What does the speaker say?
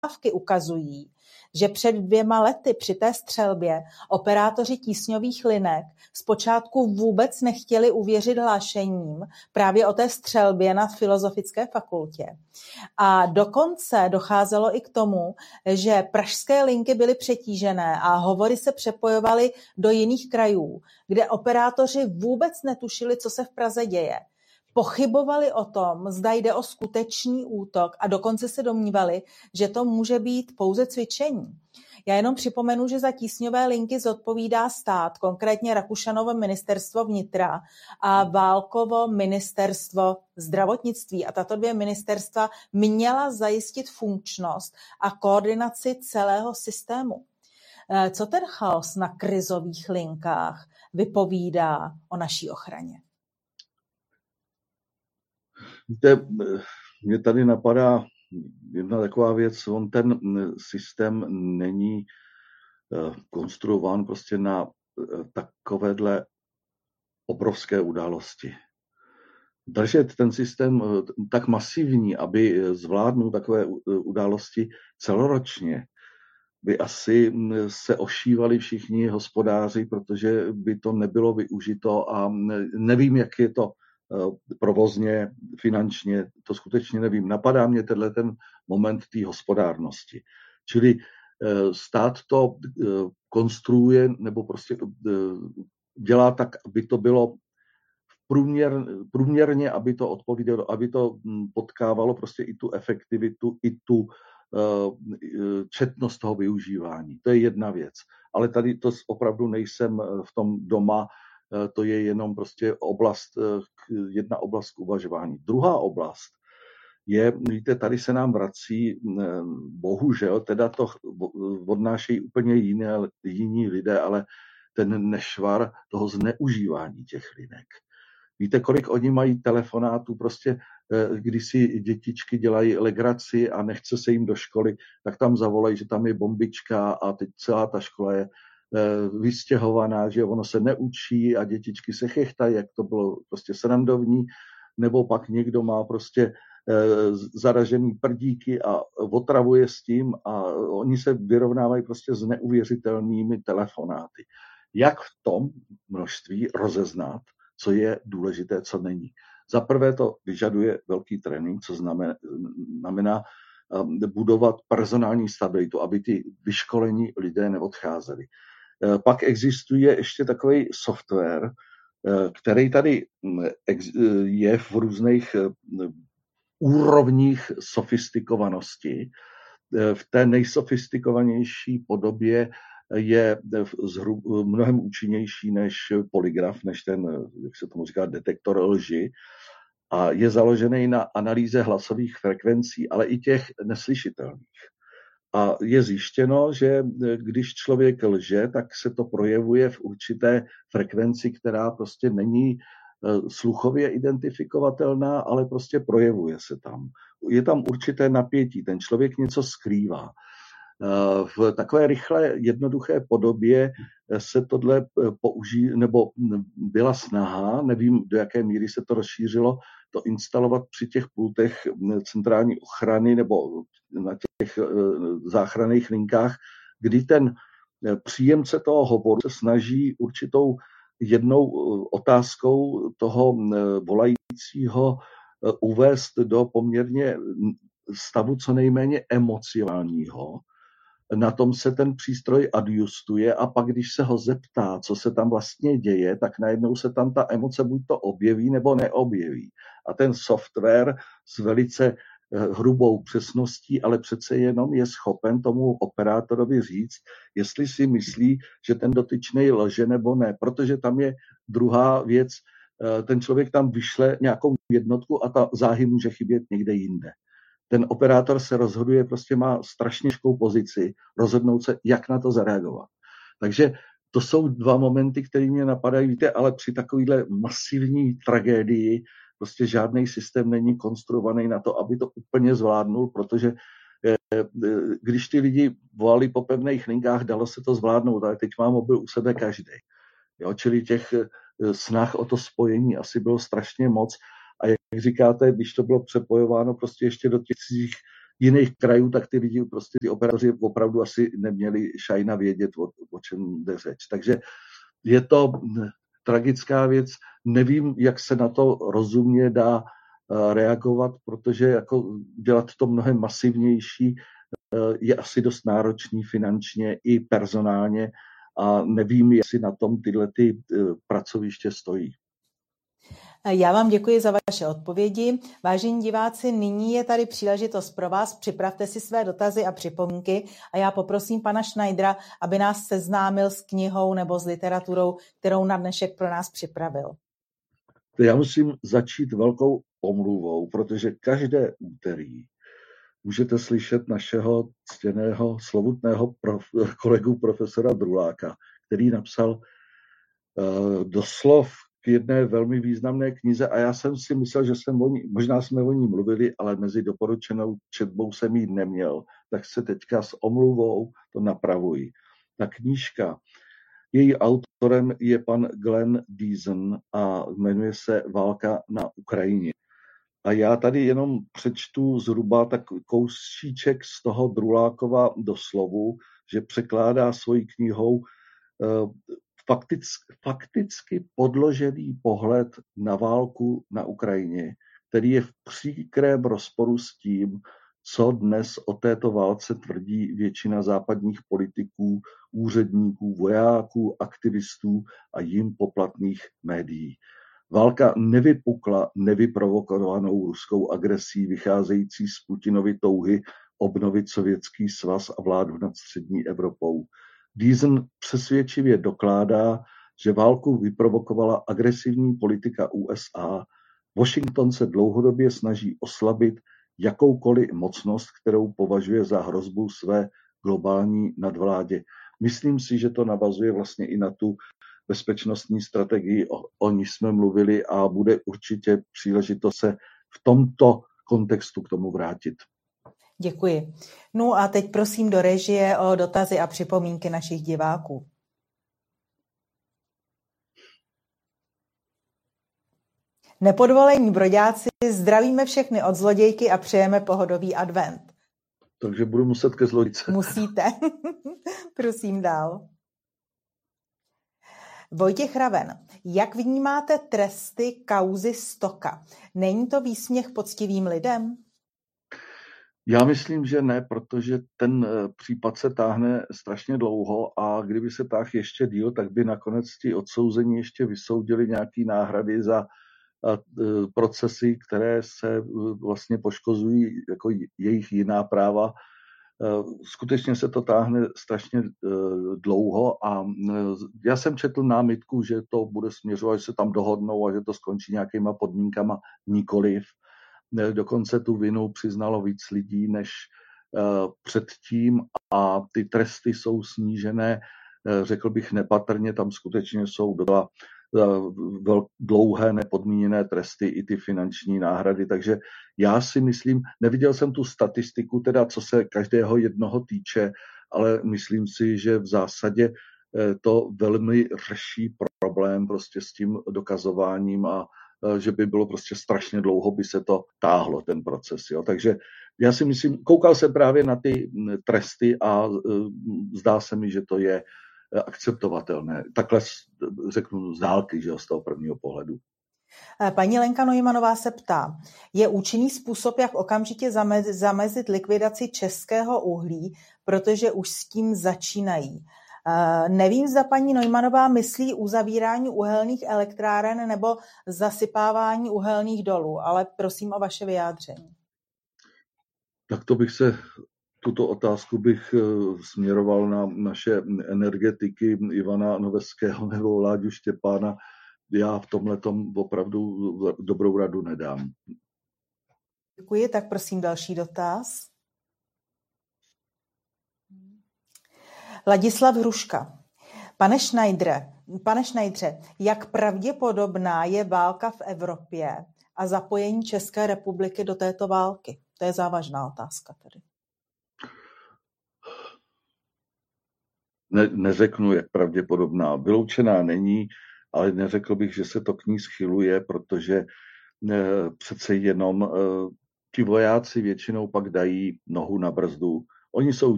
ukazují, že před 2 lety při té střelbě operátoři tísňových linek zpočátku vůbec nechtěli uvěřit hlášením právě o té střelbě na Filozofické fakultě. A dokonce docházelo i k tomu, že pražské linky byly přetížené a hovory se přepojovaly do jiných krajů, kde operátoři vůbec netušili, co se v Praze děje. Pochybovali o tom, zda jde o skutečný útok a dokonce se domnívali, že to může být pouze cvičení. Já jenom připomenu, že za tísňové linky zodpovídá stát, konkrétně Rakušanovo ministerstvo vnitra a Válkovo ministerstvo zdravotnictví. A tato 2 ministerstva měla zajistit funkčnost a koordinaci celého systému. Co ten chaos na krizových linkách vypovídá o naší ochraně? Víte, mě tady napadá jedna taková věc, on ten systém není konstruován prostě na takovéhle obrovské události. Držet ten systém tak masivní, aby zvládnul takové události celoročně, by asi se ošívali všichni hospodáři, protože by to nebylo využito a nevím, jak je to provozně, finančně, to skutečně nevím. Napadá mě ten moment té hospodárnosti. Čili stát to konstruuje nebo prostě dělá tak, aby to bylo průměrně, aby to odpovídalo, aby to potkávalo prostě i tu efektivitu, i tu četnost toho využívání. To je jedna věc. Ale tady to opravdu nejsem v tom doma, to je jenom prostě jedna oblast k uvažování. Druhá oblast je, víte, tady se nám vrací, bohužel, teda to odnášejí úplně jiní lidé, ale ten nešvar toho zneužívání těch linek. Víte, kolik oni mají telefonátů, prostě když si dětičky dělají legraci a nechce se jim do školy, tak tam zavolají, že tam je bombička a teď celá ta škola je vystěhovaná, že ono se neučí a dětičky se chechtají, jak to bylo prostě srandovní, nebo pak někdo má prostě zaražený prdíky a otravuje s tím a oni se vyrovnávají prostě s neuvěřitelnými telefonáty. Jak v tom množství rozeznat, co je důležité, co není? Za prvé to vyžaduje velký trénink, co znamená budovat personální stabilitu, aby ty vyškolení lidé neodcházeli. Pak existuje ještě takový software, který tady je v různých úrovních sofistikovanosti. V té nejsofistikovanější podobě je mnohem účinnější než polygraf, než ten, jak se tomu říká, detektor lži. A je založený na analýze hlasových frekvencí, ale i těch neslyšitelných. A je zjištěno, že když člověk lže, tak se to projevuje v určité frekvenci, která prostě není sluchově identifikovatelná, ale prostě projevuje se tam. Je tam určité napětí, ten člověk něco skrývá. V takové rychlé, jednoduché podobě se tohle použije, nebo byla snaha, nevím, do jaké míry se to rozšířilo, to instalovat při těch pultech centrální ochrany nebo na těch záchranných linkách, kdy ten příjemce toho hovoru se snaží určitou jednou otázkou toho volajícího uvést do poměrně stavu co nejméně emocionálního. Na tom se ten přístroj adjustuje a pak, když se ho zeptá, co se tam vlastně děje, tak najednou se tam ta emoce buď to objeví, nebo neobjeví. A ten software s velice hrubou přesností, ale přece jenom je schopen tomu operátorovi říct, jestli si myslí, že ten dotyčnej lže nebo ne. Protože tam je druhá věc, ten člověk tam vyšle nějakou jednotku a ta záhy může chybět někde jinde. Ten operátor se rozhoduje, prostě má strašně těžkou pozici, rozhodnout se, jak na to zareagovat. Takže to jsou dva momenty, které mě napadají, víte, ale při takovéhle masivní tragédii prostě žádný systém není konstruovaný na to, aby to úplně zvládnul, protože když ty lidi volali po pevných linkách, dalo se to zvládnout, ale teď má mobil u sebe každý. Jo, čili těch snah o to spojení asi bylo strašně moc. A jak říkáte, když to bylo přepojováno prostě ještě do těch jiných krajů, tak ty lidi, prostě ty operátoři opravdu asi neměli šajna vědět, o čem jde řeč. Takže je to tragická věc. Nevím, jak se na to rozumně dá reagovat, protože jako dělat to mnohem masivnější je asi dost náročný finančně i personálně a nevím, jestli na tom tyhle pracoviště stojí. Já vám děkuji za vaše odpovědi. Vážení diváci, nyní je tady příležitost pro vás. Připravte si své dotazy a připomínky a já poprosím pana Schneidera, aby nás seznámil s knihou nebo s literaturou, kterou na dnešek pro nás připravil. Já musím začít velkou omluvou, protože každé úterý můžete slyšet našeho ctěného, slovutného kolegu profesora Druláka, který napsal doslov k jedné velmi významné knize a já jsem si myslel, že možná jsme o ní mluvili, ale mezi doporučenou četbou jsem ji neměl, tak se teďka s omluvou to napravuji. Ta knížka, její autorem je pan Glenn Deason a jmenuje se Válka na Ukrajině. A já tady jenom přečtu zhruba tak kousíček z toho Drulákova doslovu, že překládá svojí knihou fakticky podložený pohled na válku na Ukrajině, který je v příkrém rozporu s tím, co dnes o této válce tvrdí většina západních politiků, úředníků, vojáků, aktivistů a jim poplatných médií. Válka nevypukla nevyprovokovanou ruskou agresí vycházející z Putinovy touhy obnovit Sovětský svaz a vládu nad střední Evropou. Deason přesvědčivě dokládá, že válku vyprovokovala agresivní politika USA. Washington se dlouhodobě snaží oslabit jakoukoliv mocnost, kterou považuje za hrozbu své globální nadvládě. Myslím si, že to navazuje vlastně i na tu bezpečnostní strategii, o níž jsme mluvili a bude určitě příležitost se v tomto kontextu k tomu vrátit. Děkuji. No a teď prosím do režie o dotazy a připomínky našich diváků. Nepodvolení broďáci, zdravíme všechny od zlodějky a přejeme pohodový advent. Takže budu muset ke zlodějce. Musíte. Prosím dál. Vojtěch Raven, jak vnímáte tresty kauzy Stoka? Není to výsměch poctivým lidem? Já myslím, že ne, protože ten případ se táhne strašně dlouho a kdyby se táhl ještě díl, tak by nakonec ti odsouzení ještě vysoudili nějaké náhrady za procesy, které se vlastně poškozují jako jejich jiná práva. Skutečně se to táhne strašně dlouho a já jsem četl námitku, že to bude směřovat, že se tam dohodnou a že to skončí nějakýma podmínkama, nikoliv. Dokonce tu vinu přiznalo víc lidí než předtím a ty tresty jsou snížené, řekl bych nepatrně, tam skutečně jsou dlouhé nepodmíněné tresty i ty finanční náhrady, takže já si myslím, neviděl jsem tu statistiku, teda co se každého jednoho týče, ale myslím si, že v zásadě to velmi řeší problém prostě s tím dokazováním a že by bylo prostě strašně dlouho, by se to táhlo, ten proces. Jo. Takže já si myslím, koukal jsem právě na ty tresty a zdá se mi, že to je akceptovatelné. Takhle řeknu z dálky, že z toho prvního pohledu. Paní Lenka Neumannová se ptá, je účinný způsob, jak okamžitě zamezit likvidaci českého uhlí, protože už s tím začínají. Nevím, zda paní Neumannová myslí uzavírání uhelných elektráren nebo zasypávání uhelných dolů, ale prosím o vaše vyjádření. Tak tuto otázku bych směroval na naše energetiky Ivana Noveského nebo Láďu Štěpána. Já v tomhletom opravdu dobrou radu nedám. Děkuji, tak prosím další dotaz. Ladislav Hruška. Pane Schneidere, jak pravděpodobná je válka v Evropě a zapojení České republiky do této války? To je závažná otázka tady. Neřeknu, jak pravděpodobná. Vyloučená není, ale neřekl bych, že se to k ní schyluje, protože přece jenom ti vojáci většinou pak dají nohu na brzdu. Oni jsou